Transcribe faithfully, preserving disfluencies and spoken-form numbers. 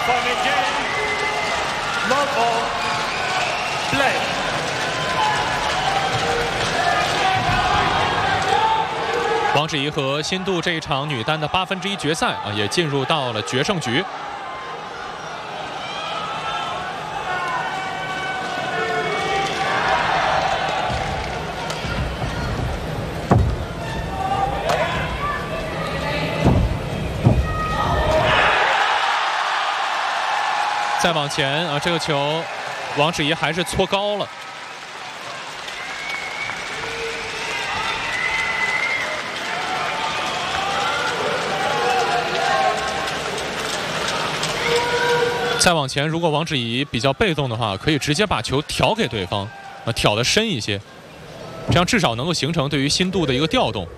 from again, local play. 王芷怡和新度这一场女单的八分之一决赛啊，也进入到了决胜局。再往前啊，这个球，王芷怡还是搓高了。再往前，如果王芷怡比较被动的话，可以直接把球挑给对方，啊，挑得深一些，这样至少能够形成对于新度的一个调动。